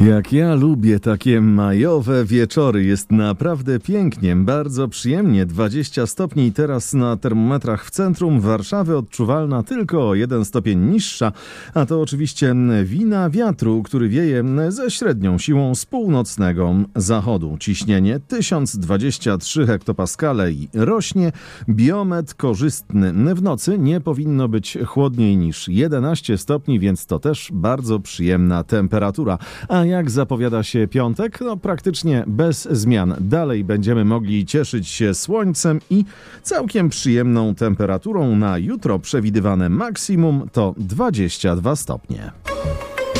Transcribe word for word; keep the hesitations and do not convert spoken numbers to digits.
Jak ja lubię takie majowe wieczory, jest naprawdę pięknie, bardzo przyjemnie. dwadzieścia stopni teraz na termometrach w centrum Warszawy, odczuwalna tylko o jeden stopień niższa, a to oczywiście wina wiatru, który wieje ze średnią siłą z północnego zachodu. Ciśnienie tysiąc dwadzieścia trzy hektopaskale i rośnie. Biometr korzystny. W nocy nie powinno być chłodniej niż jedenaście stopni, więc to też bardzo przyjemna temperatura. A jak zapowiada się piątek? No praktycznie bez zmian. Dalej będziemy mogli cieszyć się słońcem i całkiem przyjemną temperaturą. Na jutro przewidywane maksimum to dwadzieścia dwa stopnie.